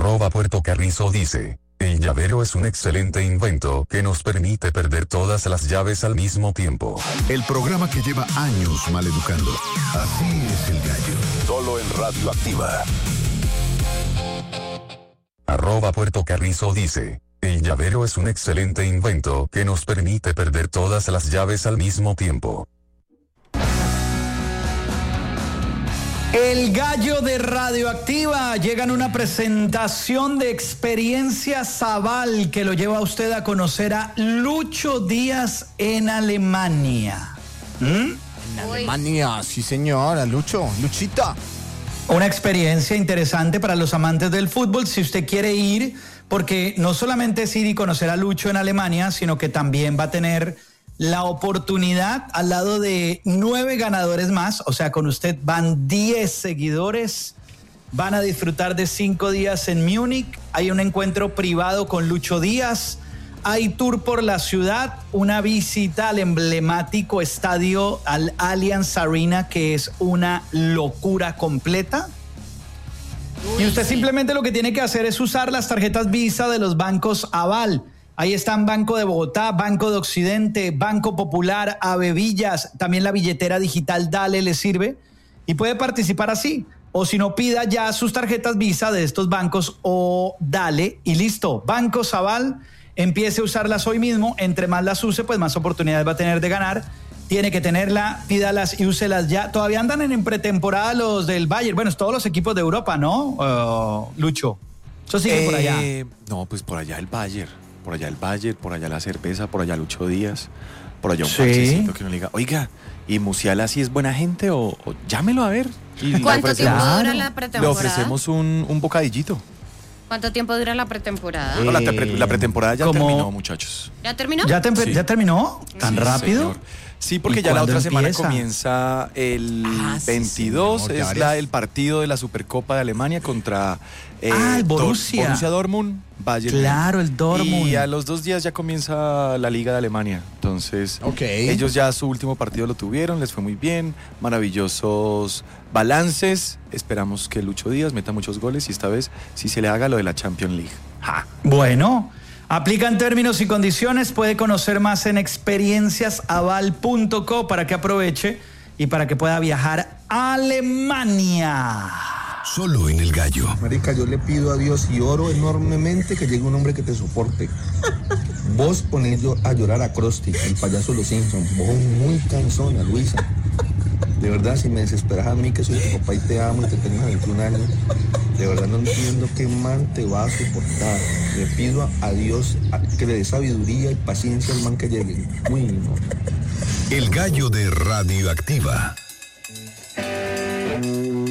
Puerto Carrizo dice: el llavero es un excelente invento que nos permite perder todas las llaves al mismo tiempo. El programa que lleva años maleducando. Así es el gallo. Solo en Radioactiva. Puerto Carrizo dice: el llavero es un excelente invento que nos permite perder todas las llaves al mismo tiempo. El gallo de Radioactiva llega en una presentación de Experiencia Zabal que lo lleva a usted a conocer a Lucho Díaz en Alemania. En Alemania, sí señora, Luchita. Una experiencia interesante para los amantes del fútbol si usted quiere ir, porque no solamente es ir y conocer a Lucho en Alemania, sino que también va a tener la oportunidad al lado de 9 ganadores más, o sea, con usted van 10 seguidores, van a disfrutar de 5 días en Múnich, hay un encuentro privado con Lucho Díaz, hay tour por la ciudad, una visita al emblemático estadio, al Allianz Arena, que es una locura completa. Y usted simplemente lo que tiene que hacer es usar las tarjetas Visa de los bancos Aval. Ahí están Banco de Bogotá, Banco de Occidente, Banco Popular, Avevillas, también la billetera digital Dale le sirve y puede participar así. O si no, pida ya sus tarjetas Visa de estos bancos o Dale y listo. Banco Aval, empiece a usarlas hoy mismo. Entre más las use, pues más oportunidades va a tener de ganar. Tiene que tenerla, pídalas y úselas ya. Todavía andan en pretemporada los del Bayern. Bueno, es todos los equipos de Europa, ¿no, Lucho? Eso sigue por allá. No, pues por allá el Bayern. Por allá el Bayern, por allá la cerveza, por allá Lucho Díaz, por allá un parchecito que uno le diga, oiga, ¿y Musiala sí es buena gente o llámelo a ver? Y ¿Cuánto tiempo dura la pretemporada? Le ofrecemos un bocadillito. ¿Cuánto tiempo dura la pretemporada? No, la pretemporada ya terminó, muchachos. ¿Ya terminó? ¿Ya terminó? ¿Tan rápido? Señor. Sí, porque ya la otra semana comienza el 22, sí, es el partido de la Supercopa de Alemania contra el Borussia Dortmund, Bayern. Claro, el Dortmund. Y a los 2 días ya comienza la Liga de Alemania. Entonces, ellos ya su último partido lo tuvieron, les fue muy bien, maravillosos balances. Esperamos que Lucho Díaz meta muchos goles y esta vez sí se le haga lo de la Champions League. ¡Ja! Bueno, aplican términos y condiciones, puede conocer más en experienciasaval.co para que aproveche y para que pueda viajar a Alemania. Solo en el gallo. Marica, yo le pido a Dios y oro enormemente que llegue un hombre que te soporte. Vos ponés a llorar a Krusty, el payaso de los Simpsons. Vos muy cansona, Luisa. De verdad, si me desesperas a mí, que soy tu papá y te amo y te tengo 21 años, de verdad no entiendo qué man te va a soportar. Le pido a Dios que le dé sabiduría y paciencia al man que llegue. Muy no. El gallo de Radioactiva.